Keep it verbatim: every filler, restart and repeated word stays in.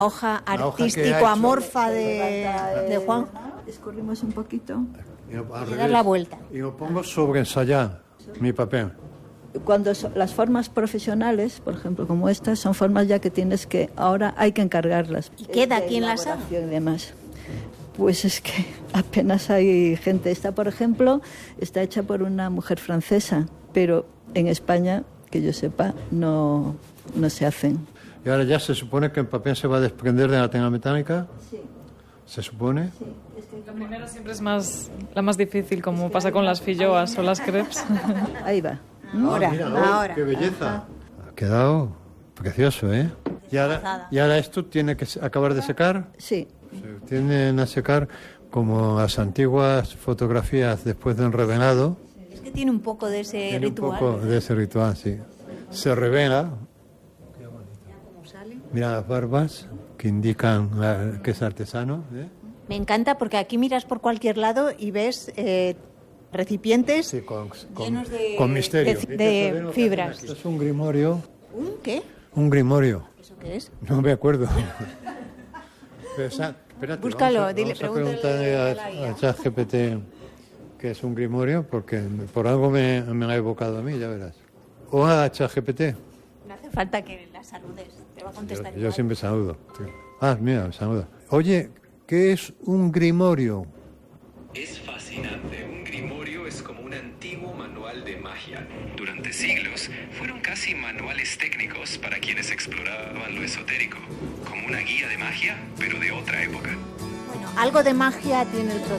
hoja artístico, hecho, amorfa de, de Juan. Escurrimos un poquito. Y al Y revés. dar la vuelta. Y lo pongo sobre ensayar mi papel. Cuando so- las formas profesionales, por ejemplo, como estas, son formas ya que tienes que, ahora hay que encargarlas. ¿Y queda De aquí en la sala? elaboración y demás. Pues es que apenas hay gente. Esta, por ejemplo, está hecha por una mujer francesa, pero en España, que yo sepa, no, no se hacen. Y ahora ya se supone que el papel se va a desprender de la tela metálica. Sí. ¿Se supone? La primera siempre es más, la más difícil, como pasa con las filloas o las crepes. Ahí va. Ahora, Ah, mira, oh, ahora. ¡Qué belleza! Ha quedado precioso, ¿eh? Y ahora, y ahora esto tiene que se- acabar de secar. Sí. Se tienden a secar como las antiguas fotografías después de un revelado. Es que tiene un poco de ese Tiene un ritual. poco de ese ritual, sí. Se revela. ¿Cómo sale? Mira las barbas que indican la- que es artesano. ¿eh? Me encanta porque aquí miras por cualquier lado y ves eh, recipientes Sí, con, con, llenos de, con misterio. de- de fibras. Esto es un grimorio. ¿Un qué? Un grimorio. ¿Eso qué es? No me acuerdo. Pero esa- espérate, Búscalo, vamos a, dile, vamos a pregúntale preguntarle a la I a, A. a ChatGPT qué es un grimorio, porque por algo me, me ha evocado a mí, ya verás. O a ChatGPT. No hace falta que la saludes, te va a Yo, contestar yo igual. siempre saludo. Sí. Ah, mira, me saluda. Oye, ¿qué es un grimorio? Es fascinante. Un grimorio es como un antiguo manual de magia. Durante siglos fueron casi manuales técnicos para quienes exploraban lo esotérico, como una guía de magia, pero de otra época. Bueno, algo de magia tiene el proceso.